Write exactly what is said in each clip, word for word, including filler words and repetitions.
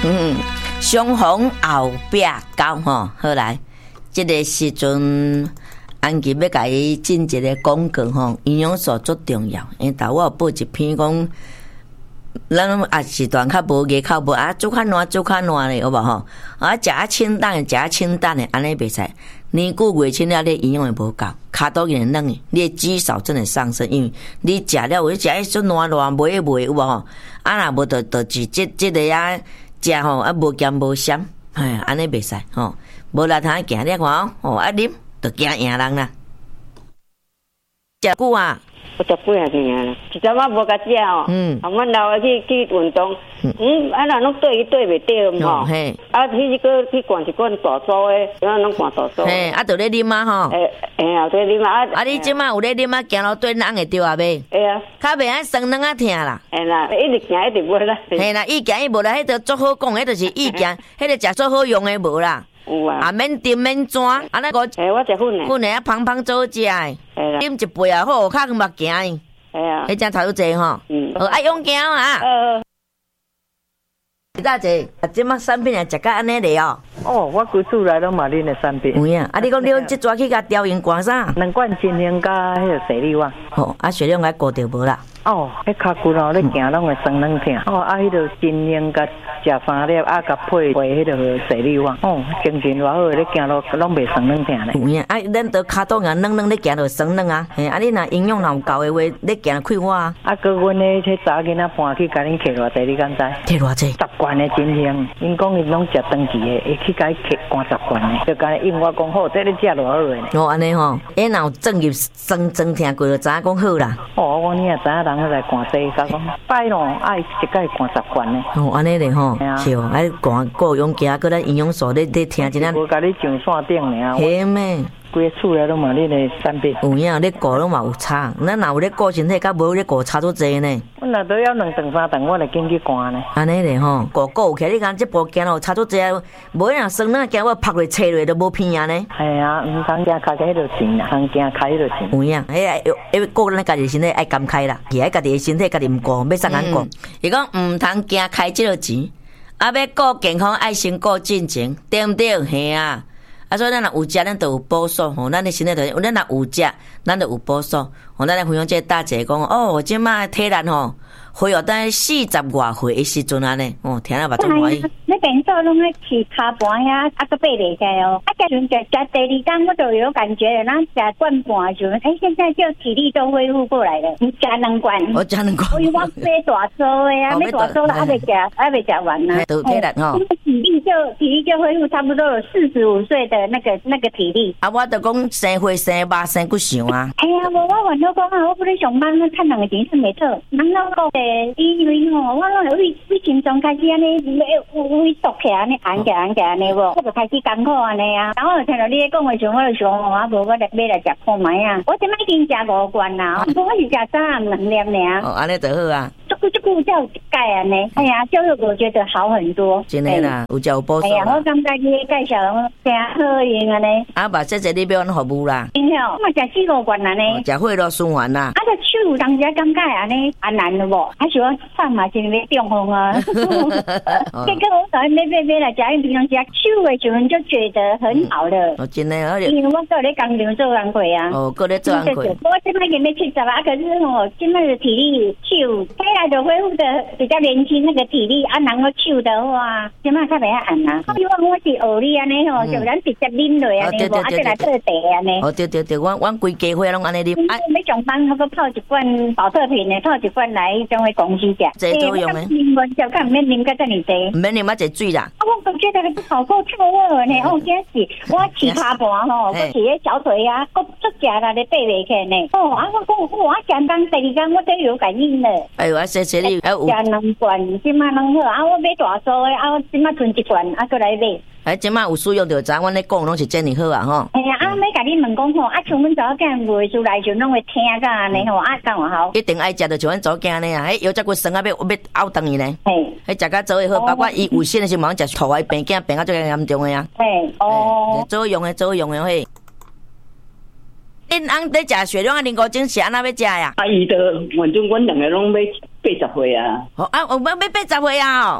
嗯，相逢后壁高吼，好来，这个时阵。安吉要甲伊进一个广告吼，营养素足重要。因头我有报一篇讲，咱也是段较无牙口无啊，煮较烂煮较烂咧，有无吼？啊，食啊清淡诶，食啊清淡诶，安尼袂使。年久月清了，你营养会无够，骹肚也软诶，你的肌少真会上升，因为你食了，你食迄种烂烂糜糜有无吼？啊，若无就就是即即个啊，食吼啊无咸无咸，哎，安尼袂使吼。无力通行，你看哦，哦啊啉。就惊赢人啦！食久啊， 我食几啊年啦，一阵仔无甲食哦。嗯，啊，阮老去去运动，嗯，啊，那拢对对袂对吼。嘿，啊，去个去灌一罐大枣诶，啊，拢灌大枣。 嘿，啊，就咧啉啊吼。 诶，诶啊，对啉啊。 啊，你即摆有咧啉啊，行路对人会对啊袂？ 会啊。较袂爱酸软啊疼啦。 嘿啦，一直行一直无啦。 嘿啦，伊行伊无啦，迄个足好讲，迄就是伊行，迄个食足好用诶无啦。 有啊， 啊免甜免泉，安尼个， 诶，我食粉诶， 粉诶啊，芳芳做食诶，啉一杯啊好，较目镜诶， 系啊， 迄真头济吼，嗯，好爱用镜啊，呃，大姐，啊，即马产品啊，食甲安尼咧哦， 哦，我规厝内拢嘛恁诶产品， 有影，啊，你讲你即抓去甲调音挂啥？ 两罐精灵加迄个水力旺， 哦，啊，血量爱顾着无啦？ 哦，迄骹骨哦，咧行拢会酸软疼，哦，啊，迄个精灵甲食三粒，啊，甲配配迄个水力旺，哦，精神偌好，咧行路拢袂酸软疼咧。 有影，啊，咱都骹肚硬软软咧行着酸软啊，嘿，啊，你若营养若有够诶话，咧行开我啊。 啊，佮阮咧迄查囡仔搬去甲恁摕偌济，你敢知？ 摕偌济？ 十罐诶精灵，因讲伊拢食长期诶，会去甲伊摕罐十罐诶，就甲伊应我讲好，这咧食偌好诶。 哦，安尼吼，伊若有正入酸酸疼过，就知影讲好啦。 哦，我你也知影人来灌济，甲讲摆咯，爱一摆灌十罐诶。 哦，安尼咧吼，是哦，爱灌各用加，佮咱营养素咧咧听真啊。 无甲你上线顶尔。 嘿咩？ 规个厝内拢嘛恁诶产品。 有影，咧顾拢嘛有差，咱若有咧顾身体，甲无咧顾差足济呢。 阮若都要两顿三顿，我来紧去灌呢。 安尼咧吼，顾顾有起，你讲这步行路差足济，无人酸软行我拍落切落都无片啊呢。 系啊，毋通行开迄落钱啦，通行开迄落钱。 有影，迄爱要顾咱家己身体爱甘开啦，伊爱家己身体家己毋顾，要啥人顾？伊讲毋通行开即落钱，啊要顾健康爱先顾进前，对毋对？嘿啊。啊，所以咱若有食，咱就有补数吼。咱的身体就，咱若有食，咱就有补数。吼，咱来分享这大姐讲，哦，即摆体力吼，恢复到四十外岁的时阵安尼，哦，听了目睭欢喜。 那边做拢爱吃骹盘呀，啊个爬袂起来哦。啊，家阵食食第二天，我就有感觉了。咱食罐半的时阵，哎，现在就体力都恢复过来了。你食两罐， 我食两罐。 我我买大粥的啊，买大粥了，还未食，还未食完呢。 都体力吼。 体力就体力就恢复差不多有四十五岁的那个那个体力。 啊，我就讲生火生肉生骨想啊。 哎呀，我我完了讲啊，我不咧上班，我趁两个钱算袂错。人老讲诶，因为吼，我拢为为心脏开始安尼，为为缩起安尼，按起按起安尼无，我就开始艰苦安尼啊。然后听到你咧讲话时，我就想哦，啊无我来买来食看卖啊。我即摆已经食五罐啦，我是食早暗两粒尔。 哦，安尼就好啊。 这个这个叫钙安尼，哎呀，就是我觉得好很多。 真诶啦，有食有补数。 哎呀，我感觉你介绍真好用安尼。 啊，把谢谢你要阮服务啦。 因为我嘛食四五罐安尼。 食血肉循环啦。 啊，个手当时感觉安尼安难了无？还是我饭嘛是要中风啊。结果我早上买买买来食，因平常时手的时阵就觉得很好了。 哦，真诶， 因为我做咧工厂做工课啊。 哦，做咧做工课。 我即摆已经要七十啊，可是吼，即摆的体力手起来就恢复的比较年轻，那个体力啊，然后手的话，即摆较袂晓按啊。我希望我是学你安尼吼，就咱直接啉落安尼无，啊，再来做茶安尼。 哦，对对对，阮阮规家伙拢安尼啉。 啊，要上班我搁泡一罐保特瓶的，泡一罐来种的公司食。 这作用诶。 啉完之后，敢毋免啉甲遮尔济？ 毋免啉啊，一水啦。 啊，我觉得你好够臭恶呢！哦，真是我起骹盘吼，我起个小腿啊，我足食啦，咧爬袂起呢。哦，啊，我讲我讲当第二天我都有感应了。 哎呦，啊，谢谢你，啊有。 食两罐，即马拢好。啊，我买大số的，啊，我即马存一罐，啊，过来买。 哎，即马有使用就知，阮咧讲拢是真哩好啊吼。 哎呀，啊，要甲你问讲吼，啊，像阮查某囝袂出来就拢会听甲安尼吼，啊，敢有效？ 一定爱食，就像阮查某囝安尼啊，迄药只骨酸啊，要要拗断伊呢。 嘿， 迄食甲做会好，包括伊有心的时候，忙食土歪病囝病啊最严重的啊。 嘿，哦， 做用的做用的嘿。恁翁在食血量啊，零五精是安怎要食呀？ 啊，伊都反正阮两个拢要八十岁啊。 哦啊，我要要八十岁啊！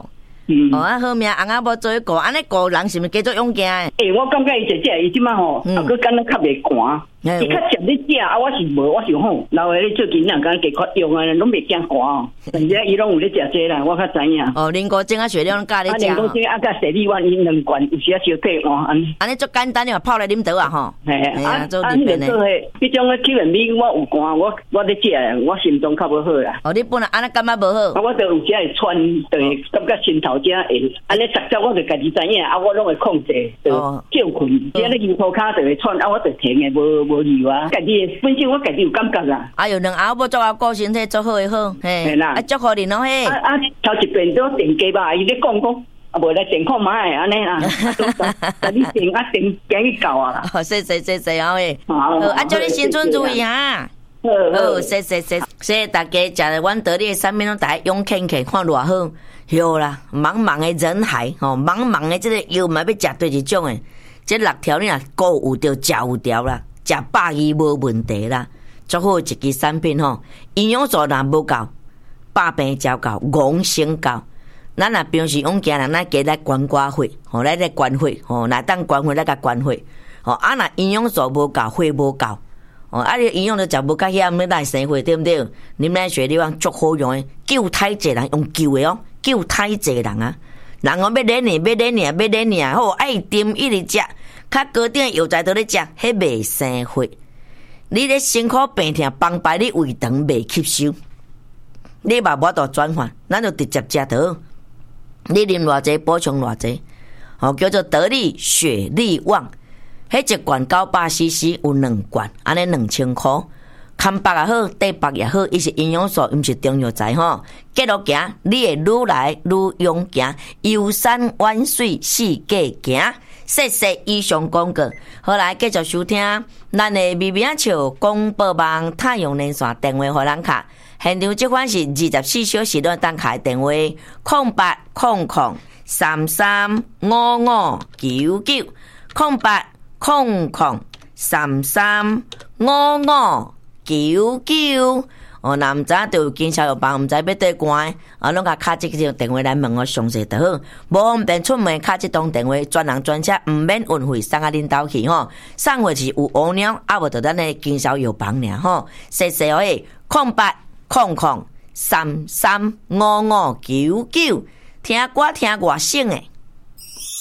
哦，啊好命，翁仔某做顾，安尼顾人是毋是加足勇敢诶？ 诶，我感觉伊姐姐伊即摆吼，啊，佮敢若较袂寒。伊较食咧食，啊，我是无，我是吼，老诶咧做囡仔敢加较用啊，拢袂惊寒哦。而且伊拢有咧食这啦，我较知影。 哦，林国精啊，雪亮教咧食。 啊，林国精啊，甲雪莉丸因两罐，有时啊烧退换安。 安尼足简单，你嘛泡来啉倒啊吼。 嘿，啊，做里面诶。迄种诶吸引米，我有寒，我我咧食，我心脏较无好啦。 哦，你本来安尼感觉无好。 啊，我就有时会喘，就会感觉心头遮会，安尼逐只我就家己知影，啊，我拢会控制，就叫困。只咧腰涂骹就会喘，啊，我就停诶，无无流啊，家己。本身我家己有感觉啦。 哎呦，两后要做啊，顾身体做好诶好，嘿啦，啊，祝福你咯嘿。 啊啊，头一遍都电鸡吧，伊咧讲讲，啊，无来电看买安尼啊，啊，你电啊电惊去到啊啦。 哦，谢谢谢谢啊喂，好，啊，祝你新春如意哈。好，谢谢谢谢大家，食阮得力产品拢大家用看看看偌好，哟啦，茫茫诶人海，吼，茫茫诶即个药嘛要食对一种诶，即六条你若顾有着食有条啦。食百二无问题啦，最好一支产品吼，营养素若无够，百病照够，养生够。咱若平时往家人咱加来关寡血，吼，来来关血，吼，若当关血来甲关血，吼，啊若营养素无够，血无够，哦，啊你营养都食无够险，你来生血对不对？你们来学你讲足好用诶，救太济人用救诶哦，救太济人啊！人讲要练呢，要练呢，要练呢，好爱啉一直食。较高点药材都咧食，迄袂生血。你咧辛苦病痛，帮摆你胃肠袂吸收，你嘛无度转换，咱就直接食倒。你啉偌济，补充偌济，哦，叫做得力血力旺。迄一罐九百 C C 有两罐，安尼两千箍。看白也好，对白也好，伊是营养素，伊毋是中药材吼。继续行，你会愈来愈勇行，游山玩水四界行。谢谢以上广告，好来继续收听咱的微微笑广播网太阳连线电话互人卡，现场即款是二十四小时都当开电话空八空空三三五五九九空八空空三三五五九九。哦，若毋知就有经销药房，毋知要对关，啊，拢甲卡即个电话来问我详细就好。无方便出门，卡即通电话，专人专车，毋免运费，送啊恁兜去吼。送货是有乌鸟，啊无就咱的经销药房尔吼。谢谢哦诶，空八空空三三五五九九，听歌听外省诶。